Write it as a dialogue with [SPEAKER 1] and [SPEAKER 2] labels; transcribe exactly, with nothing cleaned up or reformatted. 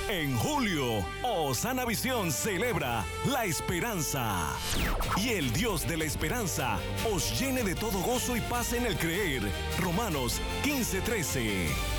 [SPEAKER 1] En julio, Osana Visión celebra la esperanza. Y el Dios de la esperanza os llene de todo gozo y paz en el creer. Romanos quince trece.